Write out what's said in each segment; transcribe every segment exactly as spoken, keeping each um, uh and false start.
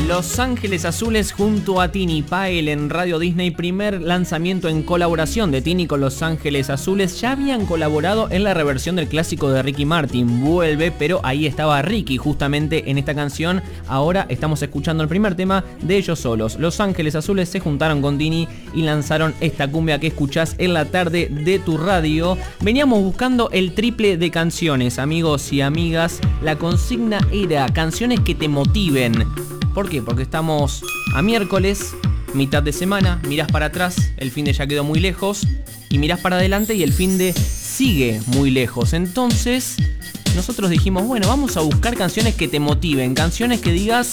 Los Ángeles Azules junto a Tini Pael en Radio Disney, primer lanzamiento en colaboración de Tini con Los Ángeles Azules. Ya habían colaborado en la reversión del clásico de Ricky Martin, Vuelve, pero ahí estaba Ricky justamente en esta canción. Ahora estamos escuchando el primer tema de ellos solos. Los Ángeles Azules se juntaron con Tini y lanzaron esta cumbia que escuchás en la tarde de tu radio. Veníamos buscando el triple de canciones, amigos y amigas. La consigna era canciones que te motiven. ¿Por qué? Porque estamos a miércoles, mitad de semana, mirás para atrás, el fin de ya quedó muy lejos, y mirás para adelante y el fin de sigue muy lejos. Entonces, nosotros dijimos, bueno, vamos a buscar canciones que te motiven, canciones que digas,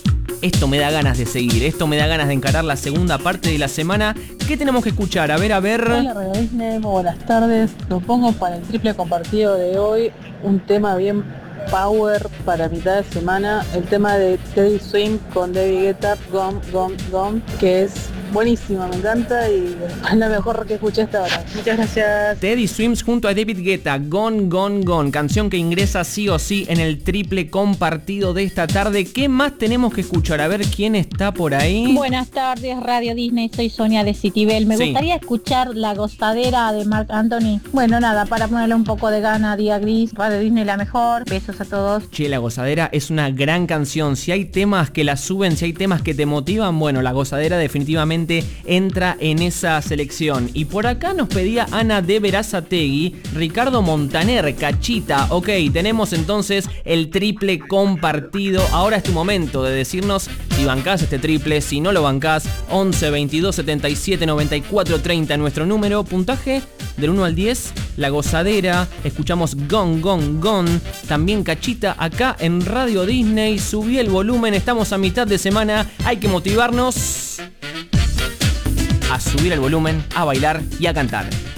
esto me da ganas de seguir, esto me da ganas de encarar la segunda parte de la semana. ¿Qué tenemos que escuchar? A ver, a ver... Hola Radio Disney, muy buenas tardes. Propongo para el triple compartido de hoy un tema bien power para mitad de semana, el tema de Teddy Swim con David Guetta, Gone, Gone, Gone, que es buenísimo, me encanta y es la mejor que escuché hasta ahora. Muchas gracias. Teddy Swims junto a David Guetta, Gone, Gone, Gone, canción que ingresa sí o sí en el triple compartido de esta tarde. ¿Qué más tenemos que escuchar? A ver quién está por ahí. Buenas tardes, Radio Disney, soy Sonia de Citibel. Me Sí. gustaría escuchar La Gozadera de Marc Anthony. Bueno, nada, para ponerle un poco de gana a Día Gris. Radio Disney la mejor. Besos a todos. Che, La Gozadera es una gran canción. Si hay temas que la suben, si hay temas que te motivan, bueno, La Gozadera definitivamente entra en esa selección. Y por acá nos pedía Ana de Verazategui, Ricardo Montaner, Cachita. Ok, tenemos entonces el triple compartido. Ahora es tu momento de decirnos si bancás este triple, si no lo bancás. Once, veintidós, setenta y siete, noventa y cuatro, treinta, nuestro número. Puntaje del uno al diez, La Gozadera. Escuchamos Gone, Gone, Gone. También Cachita acá en Radio Disney. Subí el volumen, estamos a mitad de semana. Hay que motivarnos a subir el volumen, a bailar y a cantar.